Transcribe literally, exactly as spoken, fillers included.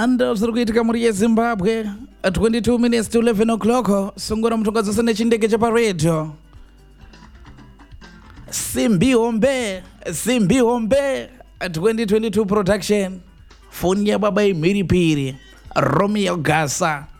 Anda zirikuitika muri yeZimbabwe at twenty-two minutes to eleven o'clock. Sungura mtungazo sene chindege cha radio. Simbi Hombe, Simbi Hombe at twenty twenty-two production. Funya baba Miri Piri, Romeo Gasa.